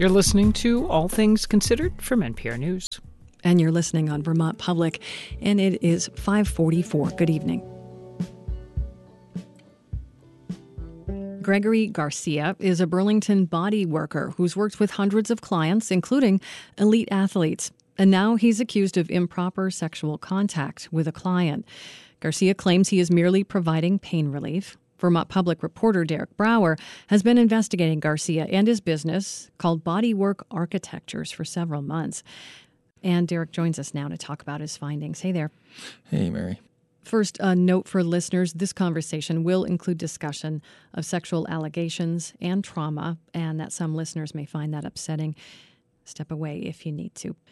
You're listening to All Things Considered from NPR News. And you're listening on Vermont Public, and it is 5:44. Good evening. Gregory Garcia is a Burlington body worker who's worked with hundreds of clients, including elite athletes. And now he's accused of improper sexual contact with a client. Garcia claims he is merely providing pain relief. Vermont Public reporter Derek Brower has been investigating Garcia and his business called Bodywork Architectures for several months. And Derek joins us now to talk about his findings. Hey there. Hey, Mary. First, a note for listeners, this conversation will include discussion of sexual allegations and trauma, and that some listeners may find that upsetting. Step away if you need to.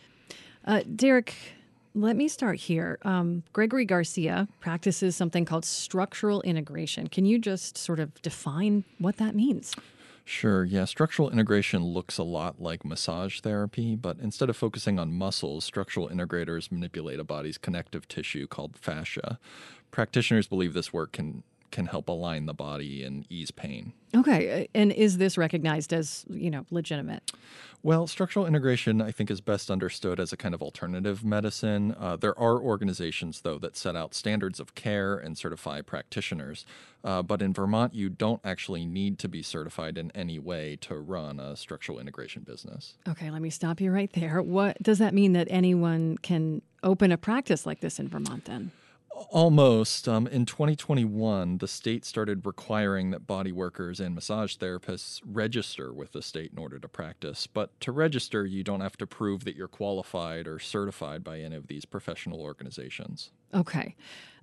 Derek, let me start here. Gregory Garcia practices something called structural integration. Can you just sort of define what that means? Sure, yeah. Structural integration looks a lot like massage therapy, but instead of focusing on muscles, structural integrators manipulate a body's connective tissue called fascia. Practitioners believe this work can help align the body and ease pain. Okay, and is this recognized as, legitimate? Well, structural integration, I think, is best understood as a kind of alternative medicine. There are organizations, though, that set out standards of care and certify practitioners. But in Vermont, you don't actually need to be certified in any way to run a structural integration business. Okay, let me stop you right there. What does that mean that anyone can open a practice like this in Vermont then? Almost. In 2021, the state started requiring that body workers and massage therapists register with the state in order to practice. But to register, you don't have to prove that you're qualified or certified by any of these professional organizations. Okay.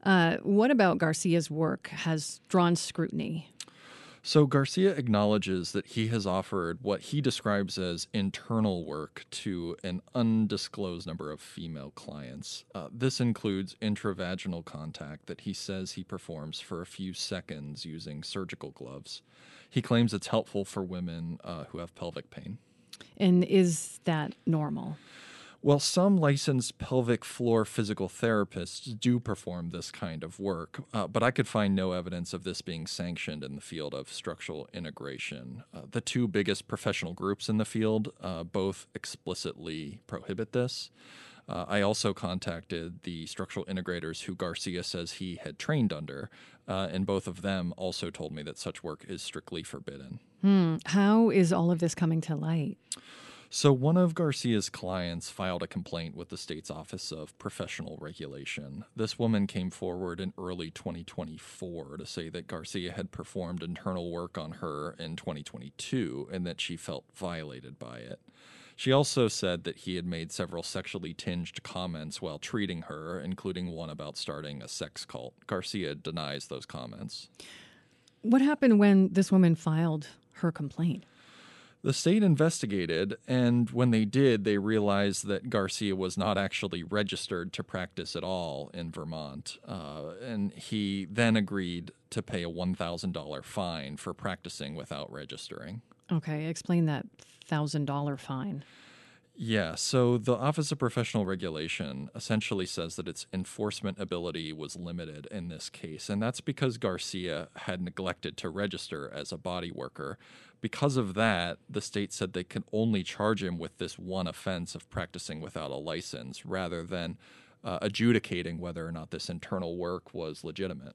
What about Garcia's work has drawn scrutiny? So Garcia acknowledges that he has offered what he describes as internal work to an undisclosed number of female clients. This includes intravaginal contact that he says he performs for a few seconds using surgical gloves. He claims it's helpful for women who have pelvic pain. And is that normal? Well, some licensed pelvic floor physical therapists do perform this kind of work, but I could find no evidence of this being sanctioned in the field of structural integration. The two biggest professional groups in the field both explicitly prohibit this. I also contacted the structural integrators who Garcia says he had trained under, and both of them also told me that such work is strictly forbidden. How is all of this coming to light? So one of Garcia's clients filed a complaint with the state's Office of Professional Regulation. This woman came forward in early 2024 to say that Garcia had performed internal work on her in 2022 and that she felt violated by it. She also said that he had made several sexually tinged comments while treating her, including one about starting a sex cult. Garcia denies those comments. What happened when this woman filed her complaint? The state investigated, and when they did, they realized that Garcia was not actually registered to practice at all in Vermont, and he then agreed to pay a $1,000 fine for practicing without registering. Okay, explain that $1,000 fine. Yeah, so the Office of Professional Regulation essentially says that its enforcement ability was limited in this case, and that's because Garcia had neglected to register as a body worker. Because of that, the state said they could only charge him with this one offense of practicing without a license rather than adjudicating whether or not this internal work was legitimate.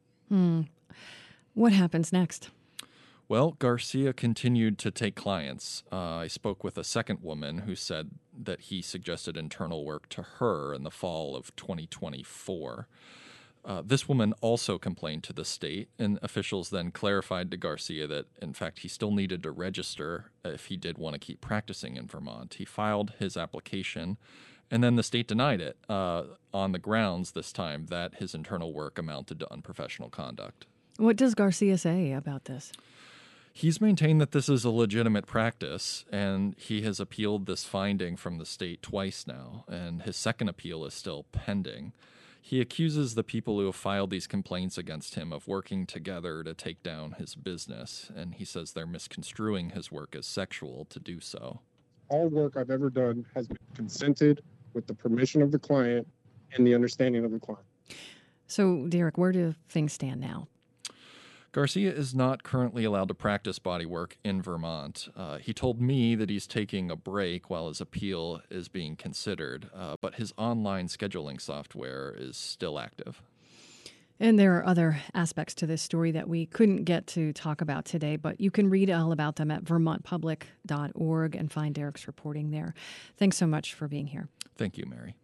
What happens next? Well, Garcia continued to take clients. I spoke with a second woman who said that he suggested internal work to her in the fall of 2024. This woman also complained to the state, and officials then clarified to Garcia that, in fact, he still needed to register if he did want to keep practicing in Vermont. He filed his application, and then the state denied it on the grounds this time that his internal work amounted to unprofessional conduct. What does Garcia say about this? He's maintained that this is a legitimate practice, and he has appealed this finding from the state twice now, and his second appeal is still pending. He accuses the people who have filed these complaints against him of working together to take down his business, and he says they're misconstruing his work as sexual to do so. All work I've ever done has been consented with the permission of the client and the understanding of the client. So, Derek, where do things stand now? Garcia is not currently allowed to practice bodywork in Vermont. He told me that he's taking a break while his appeal is being considered, but his online scheduling software is still active. And there are other aspects to this story that we couldn't get to talk about today, but you can read all about them at vermontpublic.org and find Derek's reporting there. Thanks so much for being here. Thank you, Mary.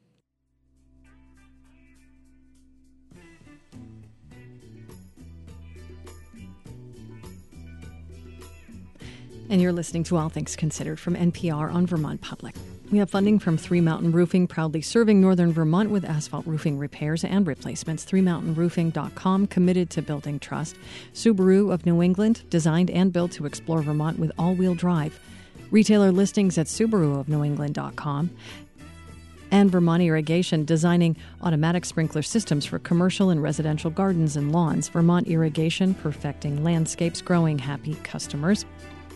And you're listening to All Things Considered from NPR on Vermont Public. We have funding from Three Mountain Roofing, proudly serving northern Vermont with asphalt roofing repairs and replacements. ThreeMountainRoofing.com, committed to building trust. Subaru of New England, designed and built to explore Vermont with all-wheel drive. Retailer listings at SubaruofNewEngland.com. And Vermont Irrigation, designing automatic sprinkler systems for commercial and residential gardens and lawns. Vermont Irrigation, perfecting landscapes, growing happy customers.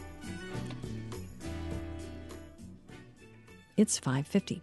It's 5:50.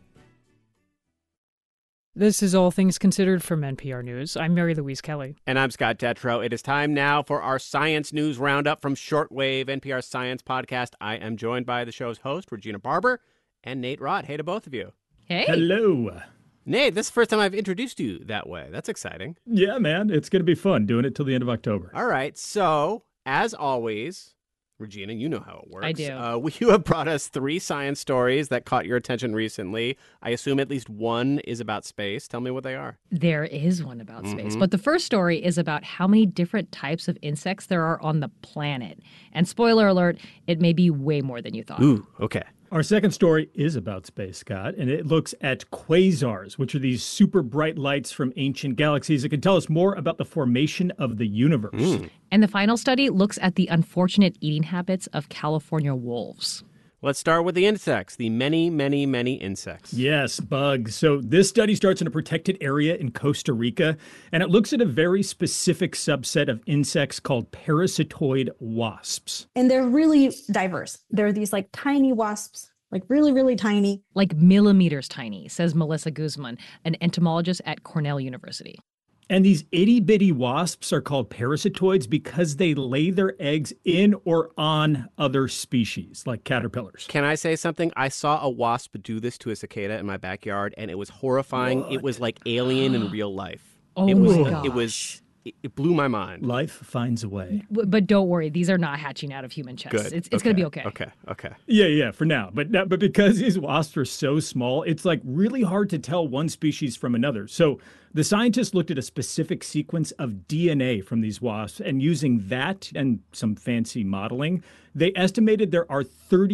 This is All Things Considered from NPR News. I'm Mary Louise Kelly. And I'm Scott Detrow. It is time now for our Science News Roundup from Shortwave, NPR Science Podcast. I am joined by the show's host, Regina Barber, and Nate Rott. Hey to both of you. Hey. Hello. Nate, this is the first time I've introduced you that way. That's exciting. Yeah, man. It's going to be fun doing it till the end of October. All right. So, as always, Regina, you know how it works. I do. You have brought us 3 science stories that caught your attention recently. I assume at least one is about space. Tell me what they are. There is one about space. But the first story is about how many different types of insects there are on the planet. And spoiler alert, it may be way more than you thought. Ooh, okay. Our second story is about space, Scott, and it looks at quasars, which are these super bright lights from ancient galaxies that can tell us more about the formation of the universe. And the final study looks at the unfortunate eating habits of California wolves. Let's start with the insects, the many, many, many insects. Yes, bugs. So this study starts in a protected area in Costa Rica, and it looks at a very specific subset of insects called parasitoid wasps. And they're really diverse. They're these like tiny wasps, like really, really tiny. Like millimeters tiny, says Melissa Guzman, an entomologist at Cornell University. And these itty-bitty wasps are called parasitoids because they lay their eggs in or on other species, like caterpillars. Can I say something? I saw a wasp do this to a cicada in my backyard, and it was horrifying. What? It was like Alien in real life. Oh, It blew my mind. Life finds a way. But don't worry, these are not hatching out of human chests. Good. It's going to be okay. Okay. Yeah, for now. But because these wasps are so small, it's like really hard to tell one species from another. So the scientists looked at a specific sequence of DNA from these wasps, and using that and some fancy modeling, they estimated there are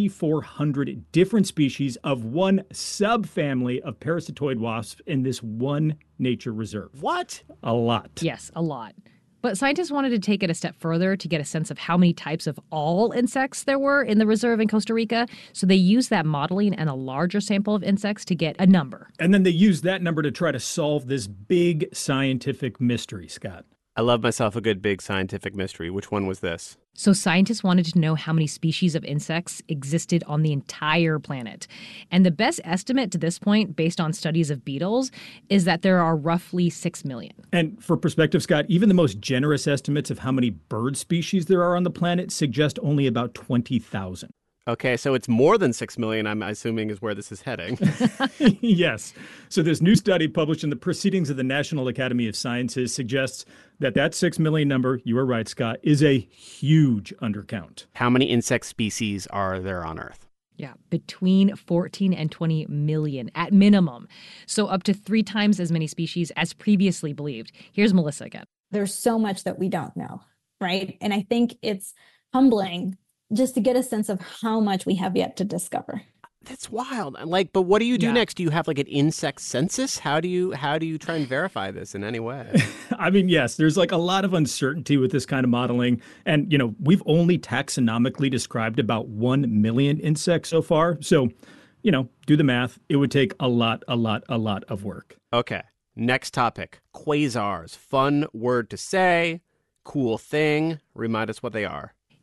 3,400 different species of one subfamily of parasitoid wasps in this one nature reserve. What? A lot. Yes, a lot. But scientists wanted to take it a step further to get a sense of how many types of all insects there were in the reserve in Costa Rica. So they used that modeling and a larger sample of insects to get a number. And then they used that number to try to solve this big scientific mystery, Scott. I love myself a good big scientific mystery. Which one was this? So scientists wanted to know how many species of insects existed on the entire planet. And the best estimate to this point, based on studies of beetles, is that there are roughly 6 million. And for perspective, Scott, even the most generous estimates of how many bird species there are on the planet suggest only about 20,000. Okay, so it's more than 6 million, I'm assuming, is where this is heading. Yes. So this new study published in the Proceedings of the National Academy of Sciences suggests that 6 million number, you are right, Scott, is a huge undercount. How many insect species are there on Earth? Yeah, between 14 and 20 million at minimum. So up to 3 times as many species as previously believed. Here's Melissa again. There's so much that we don't know, right? And I think it's humbling just to get a sense of how much we have yet to discover. That's wild. But what do you do Yeah. next? Do you have like an insect census? How do you try and verify this in any way? I mean, yes, there's like a lot of uncertainty with this kind of modeling. And, we've only taxonomically described about 1 million insects so far. So, do the math. It would take a lot of work. Okay. Next topic. Quasars. Fun word to say. Cool thing. Remind us what they are.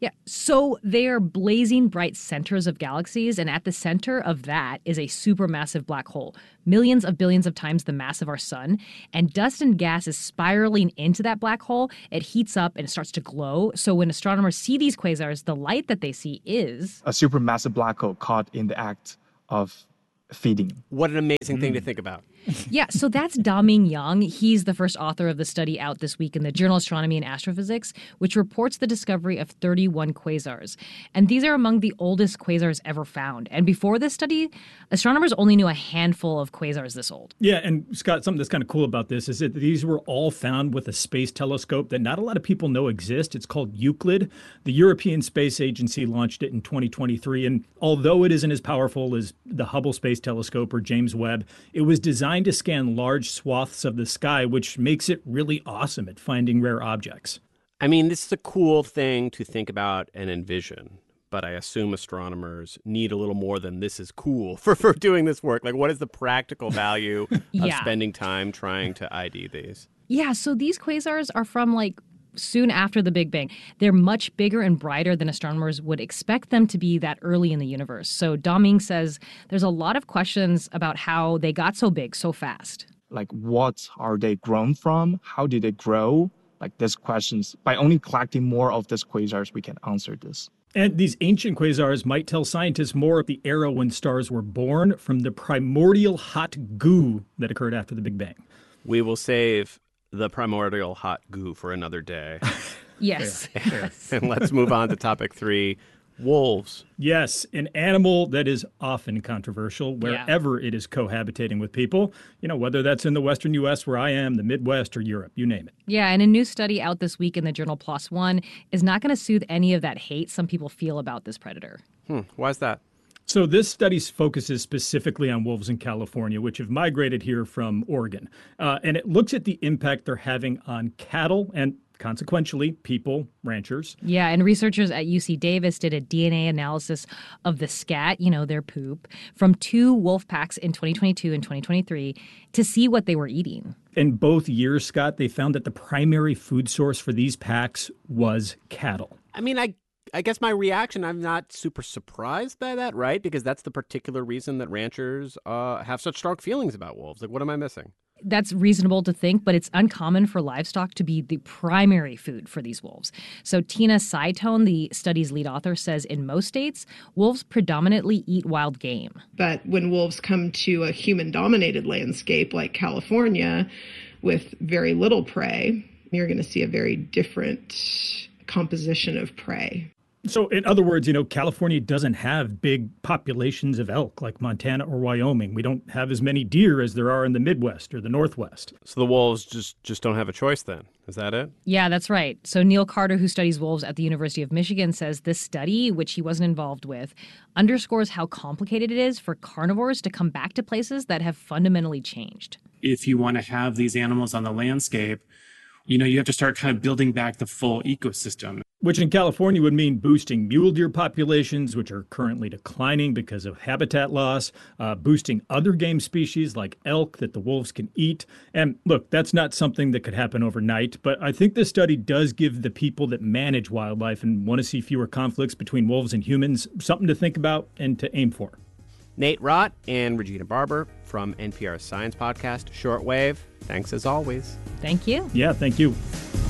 Yeah, so they are blazing bright centers of galaxies, and at the center of that is a supermassive black hole, millions of billions of times the mass of our sun, and dust and gas is spiraling into that black hole. It heats up and it starts to glow. So when astronomers see these quasars, the light that they see is a supermassive black hole caught in the act of feeding. What an amazing thing to think about. Yeah, so that's Da-Ming Yang. He's the first author of the study out this week in the journal Astronomy and Astrophysics, which reports the discovery of 31 quasars. And these are among the oldest quasars ever found. And before this study, astronomers only knew a handful of quasars this old. Yeah, and Scott, something that's kind of cool about this is that these were all found with a space telescope that not a lot of people know exists. It's called Euclid. The European Space Agency launched it in 2023. And although it isn't as powerful as the Hubble Space Telescope or James Webb, it was designed to scan large swaths of the sky, which makes it really awesome at finding rare objects. I mean, this is a cool thing to think about and envision, but I assume astronomers need a little more than this is cool for doing this work. Like, what is the practical value of spending time trying to ID these? Yeah, so these quasars are from soon after the Big Bang. They're much bigger and brighter than astronomers would expect them to be that early in the universe. So Da-Ming says there's a lot of questions about how they got so big so fast. Like, what are they grown from? How did they grow? Like, these questions. By only collecting more of these quasars, we can answer this. And these ancient quasars might tell scientists more of the era when stars were born from the primordial hot goo that occurred after the Big Bang. We will save the primordial hot goo for another day. Yes. And let's move on to topic 3, wolves. Yes, an animal that is often controversial wherever it is cohabitating with people, whether that's in the western U.S. where I am, the Midwest, or Europe, you name it. Yeah, and a new study out this week in the journal PLOS ONE is not going to soothe any of that hate some people feel about this predator. Why is that? So this study focuses specifically on wolves in California, which have migrated here from Oregon. And it looks at the impact they're having on cattle and consequentially people, ranchers. Yeah, and researchers at UC Davis did a DNA analysis of the scat, their poop, from 2 wolf packs in 2022 and 2023 to see what they were eating. In both years, Scott, they found that the primary food source for these packs was cattle. I mean, I guess my reaction, I'm not super surprised by that, right? Because that's the particular reason that ranchers have such strong feelings about wolves. Like, what am I missing? That's reasonable to think, but it's uncommon for livestock to be the primary food for these wolves. So Tina Saitone, the study's lead author, says in most states, wolves predominantly eat wild game. But when wolves come to a human-dominated landscape like California with very little prey, you're going to see a very different composition of prey. So in other words, California doesn't have big populations of elk like Montana or Wyoming. We don't have as many deer as there are in the Midwest or the Northwest. So the wolves just don't have a choice then. Is that it? Yeah, that's right. So Neil Carter, who studies wolves at the University of Michigan, says this study, which he wasn't involved with, underscores how complicated it is for carnivores to come back to places that have fundamentally changed. If you want to have these animals on the landscape, you have to start kind of building back the full ecosystem. Which in California would mean boosting mule deer populations, which are currently declining because of habitat loss, boosting other game species like elk that the wolves can eat. And look, that's not something that could happen overnight, but I think this study does give the people that manage wildlife and want to see fewer conflicts between wolves and humans something to think about and to aim for. Nate Rott and Regina Barber from NPR's science podcast, Shortwave. Thanks as always. Thank you. Yeah, thank you.